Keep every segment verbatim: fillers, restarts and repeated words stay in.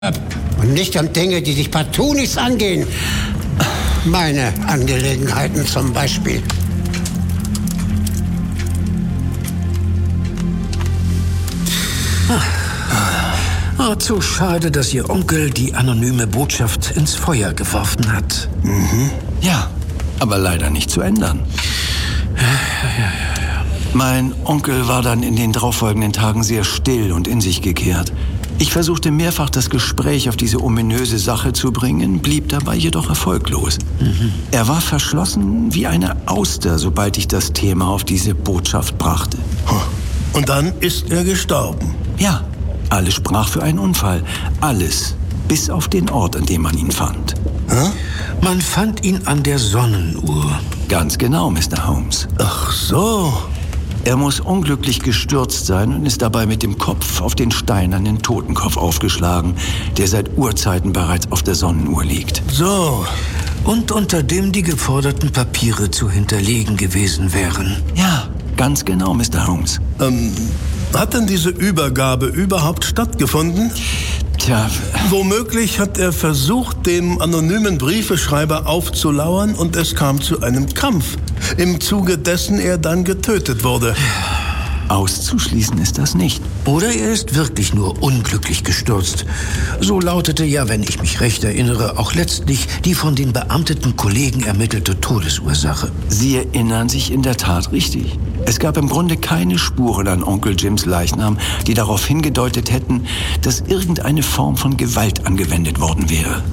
Und nicht um Dinge, die dich partout nichts angehen. Meine Angelegenheiten zum Beispiel. Ah, zu schade, dass Ihr Onkel die anonyme Botschaft ins Feuer geworfen hat. Mhm. Ja, aber leider nicht zu ändern. Ja, ja, ja, ja. Mein Onkel war dann in den darauffolgenden Tagen sehr still und in sich gekehrt. Ich versuchte mehrfach, das Gespräch auf diese ominöse Sache zu bringen, blieb dabei jedoch erfolglos. Mhm. Er war verschlossen wie eine Auster, sobald ich das Thema auf diese Botschaft brachte. Und dann ist er gestorben? Ja, alles sprach für einen Unfall. Alles, bis auf den Ort, an dem man ihn fand. Hä? Man fand ihn an der Sonnenuhr. Ganz genau, Mister Holmes. Ach so. Er muss unglücklich gestürzt sein und ist dabei mit dem Kopf auf den steinernen Totenkopf aufgeschlagen, der seit Urzeiten bereits auf der Sonnenuhr liegt. So. Und unter dem die geforderten Papiere zu hinterlegen gewesen wären. Ja, ganz genau, Mister Holmes. Ähm, hat denn diese Übergabe überhaupt stattgefunden? Tja. Womöglich hat er versucht, dem anonymen Briefeschreiber aufzulauern und es kam zu einem Kampf, im Zuge dessen er dann getötet wurde. Auszuschließen ist das nicht. Oder er ist wirklich nur unglücklich gestürzt. So lautete ja, wenn ich mich recht erinnere, auch letztlich die von den beamteten Kollegen ermittelte Todesursache. Sie erinnern sich in der Tat richtig. Es gab im Grunde keine Spuren an Onkel Jims Leichnam, die darauf hingedeutet hätten, dass irgendeine Form von Gewalt angewendet worden wäre.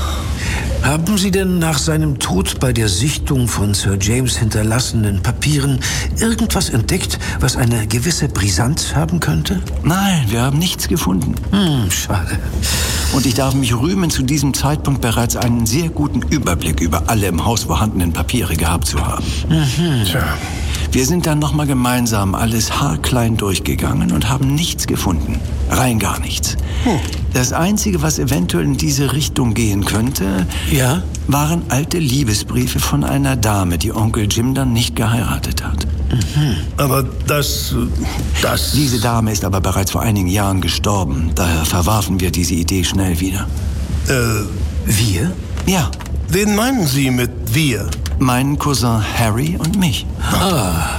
Haben Sie denn nach seinem Tod bei der Sichtung von Sir James hinterlassenen Papieren irgendwas entdeckt, was eine gewisse Brisanz haben könnte? Nein, wir haben nichts gefunden. Hm, schade. Und ich darf mich rühmen, zu diesem Zeitpunkt bereits einen sehr guten Überblick über alle im Haus vorhandenen Papiere gehabt zu haben. Mhm. Tja. Wir sind dann nochmal gemeinsam alles haarklein durchgegangen und haben nichts gefunden. Rein gar nichts. Hm. Das Einzige, was eventuell in diese Richtung gehen könnte, ja? waren alte Liebesbriefe von einer Dame, die Onkel Jim dann nicht geheiratet hat. Mhm. Aber das... das... Diese Dame ist aber bereits vor einigen Jahren gestorben. Daher verwarfen wir diese Idee schnell wieder. Äh... Wir? Ja. Wen meinen Sie mit wir? Meinen Cousin Harry und mich. Ah.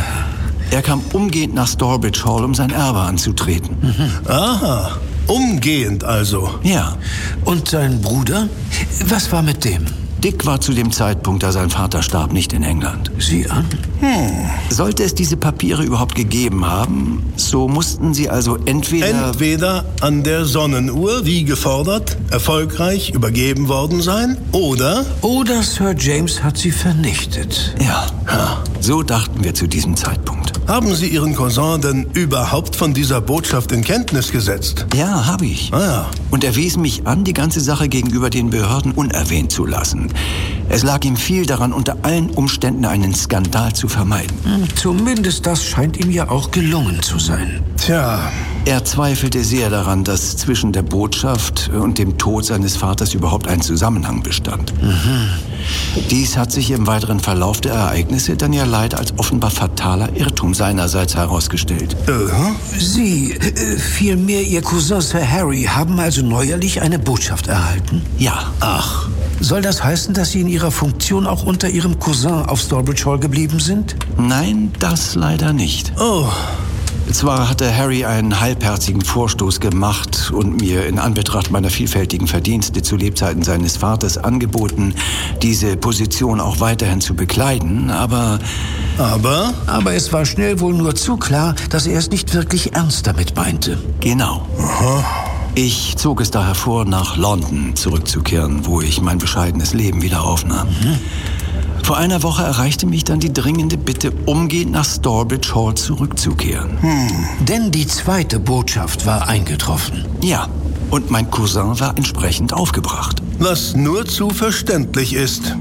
Er kam umgehend nach Stourbridge Hall, um sein Erbe anzutreten. Mhm. Aha, umgehend also. Ja. Und sein Bruder? Was war mit dem? Dick war zu dem Zeitpunkt, da sein Vater starb, nicht in England. Sieh an. Hm. Sollte es diese Papiere überhaupt gegeben haben, so mussten sie also entweder... Entweder an der Sonnenuhr, wie gefordert, erfolgreich übergeben worden sein, oder... Oder Sir James hat sie vernichtet. Ja, ja. So dachten wir zu diesem Zeitpunkt. Haben Sie Ihren Cousin denn überhaupt von dieser Botschaft in Kenntnis gesetzt? Ja, habe ich. Ah, ja. Und er wies mich an, die ganze Sache gegenüber den Behörden unerwähnt zu lassen. Es lag ihm viel daran, unter allen Umständen einen Skandal zu vermeiden. Zumindest das scheint ihm ja auch gelungen zu sein. Tja. Er zweifelte sehr daran, dass zwischen der Botschaft und dem Tod seines Vaters überhaupt ein Zusammenhang bestand. Mhm. Dies hat sich im weiteren Verlauf der Ereignisse dann ja leider als offenbar fataler Irrtum seinerseits herausgestellt. Uh-huh. Sie, äh, vielmehr Ihr Cousin Sir Harry, haben also neuerlich eine Botschaft erhalten? Ja. Ach. Soll das heißen, dass Sie in Ihrer Funktion auch unter Ihrem Cousin auf Stourbridge Hall geblieben sind? Nein, das leider nicht. Oh. Zwar hatte Harry einen halbherzigen Vorstoß gemacht und mir in Anbetracht meiner vielfältigen Verdienste zu Lebzeiten seines Vaters angeboten, diese Position auch weiterhin zu bekleiden, aber... Aber? Aber es war schnell wohl nur zu klar, dass er es nicht wirklich ernst damit meinte. Genau. Aha. Ich zog es daher vor, nach London zurückzukehren, wo ich mein bescheidenes Leben wieder aufnahm. Mhm. Vor einer Woche erreichte mich dann die dringende Bitte, umgehend nach Stourbridge Hall zurückzukehren. Hm. Denn die zweite Botschaft war eingetroffen. Ja, und mein Cousin war entsprechend aufgebracht. Was nur zu verständlich ist.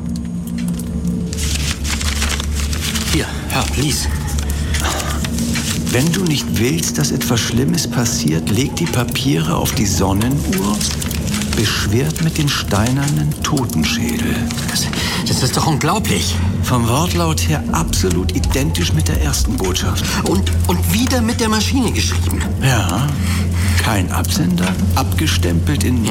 Hier, Herr, lies. Wenn du nicht willst, dass etwas Schlimmes passiert, leg die Papiere auf die Sonnenuhr, beschwert mit den steinernen Totenschädel. Das, das ist doch unglaublich. Vom Wortlaut her absolut identisch mit der ersten Botschaft. Und, und wieder mit der Maschine geschrieben. Ja. Kein Absender, abgestempelt in